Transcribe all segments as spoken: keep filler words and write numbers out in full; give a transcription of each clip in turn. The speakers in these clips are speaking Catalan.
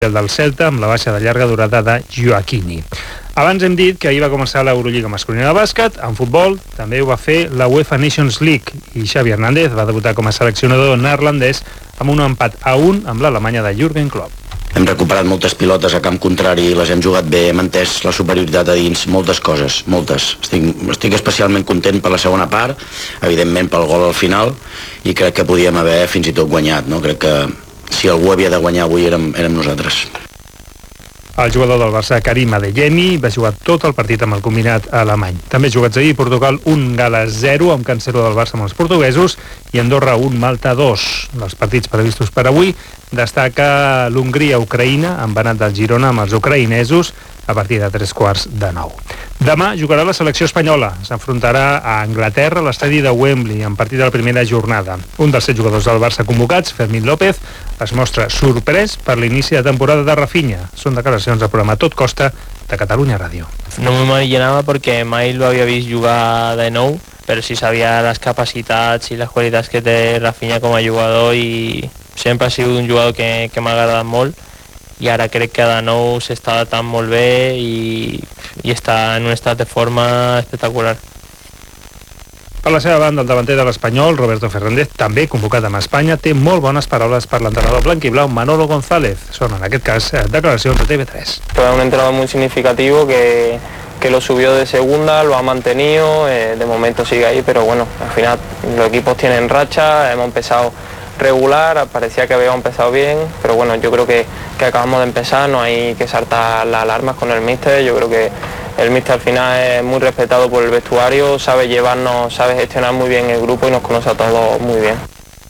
el del Celta amb la baixa de llarga durada de Joaquini. Abans hem dit que ahir va començar l'Eurolliga masculina de bàsquet. En futbol també ho va fer la UEFA Nations League i Xavi Hernández va debutar com a seleccionador neerlandès amb un empat a un amb l'Alemanya de Jürgen Klopp. Hem recuperat moltes pilotes a camp contrari, les hem jugat bé, hem entès la superioritat a dins, moltes coses, moltes. Estic, estic especialment content per la segona part, evidentment pel gol al final, i crec que podíem haver fins i tot guanyat, no? Crec que si algú havia de guanyar avui érem, érem nosaltres. El jugador del Barça, Karim Adeyemi, va jugar tot el partit amb el combinat alemany. També jugats ahir, Portugal un, Gales zero, amb Cancelo del Barça amb els portuguesos, i Andorra un, Malta dos. Dels partits previstos per avui, destaca l'Hongria-Ucraïna, embanat del Girona amb els ucraïnesos, a partir de tres quarts de nou. Demà jugarà la selecció espanyola. S'enfrontarà a Anglaterra a l'estadi de Wembley en partit de la primera jornada. Un dels set jugadors del Barça convocats, Fermín López, es mostra sorprès per l'inici de temporada de Rafinha. Són declaracions al programa Tot Costa de Catalunya Ràdio. No m'imaginava perquè mai lo havia vist jugar de nou, però sí sabia les capacitats i les qualitats que té Rafinha com a jugador i sempre ha sigut un jugador que, que m'ha agradat molt. I ara crec que de nou s'està adaptant molt bé i, i està en un estat de forma espectacular. Per la seva banda, el davanter de l'Espanyol, Roberto Fernández, també convocat amb Espanya, té molt bones paraules per l'entrenador blanquiblau Manolo González. Són, en aquest cas, declaracions de T V tres. Fue un entrenador muy significativo que, que lo subió de segunda, lo ha mantenido, eh, de momento sigue ahí, pero bueno, al final los equipos tienen racha, hemos empezado regular, parecía que habíamos empezado bien, pero bueno, yo creo que, que acabamos de empezar, no hay que saltar las alarmas con el míster. Yo creo que el míster al final es muy respetado por el vestuario, sabe llevarnos, sabe gestionar muy bien el grupo y nos conoce a todos muy bien.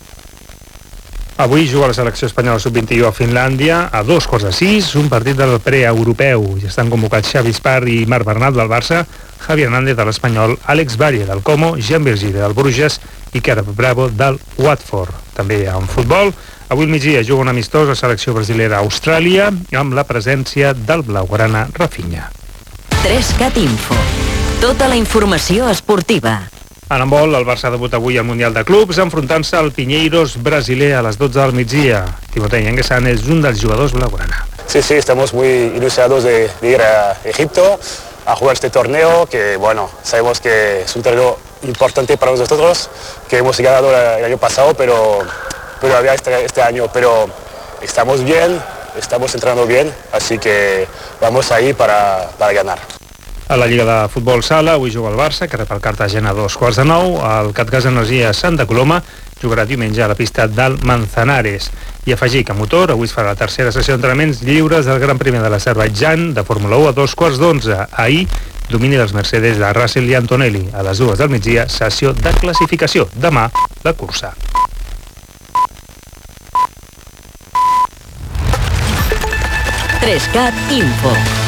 Avui juga la selecció espanyola sub vint-i-u a Finlàndia a dos quarts de sis, un partit del preeuropeu. Ja estan convocats Xavi Espar i Marc Bernat del Barça, Javi Hernández de l'Espanyol, Àlex Valle del Como, Jean Virgili del Bruges i Kerr Bravo del Watford. També en futbol, avui al migdia juga un amistós a la selecció brasilera a Austràlia amb la presència del blaugrana Rafinha. tres cat Info. Tota la informació esportiva. En handbol, el Barça debuta avui al Mundial de Clubs enfrontant-se al Pinheiros brasiler a les dotze del migdia. Timotei Enguesan és un dels jugadors blaugrana. Sí, sí, estamos muy ilusionados de, de ir a Egipto a jugar este torneo, que bueno, sabemos que es un torneo importante para nosotros, que hemos ganado el año pasado, pero, pero había este, este año, pero estamos bien, estamos entrenando bien, así que vamos ahí para, para ganar. A la Lliga de Futbol Sala, avui juga el Barça, que rep el Cartagena a dos quarts de nou. El Catgas Energia Santa Coloma jugarà diumenge a la pista del Manzanares. I afegir que a motor, avui es farà la tercera sessió d'entrenaments lliures del Gran Premi de l'Azerbaidjan de Fórmula u a dos quarts d'onze. Ahir, domini dels Mercedes de Russell i Antonelli. A les dues del migdia, sessió de classificació. Demà, la cursa. tres cat Info.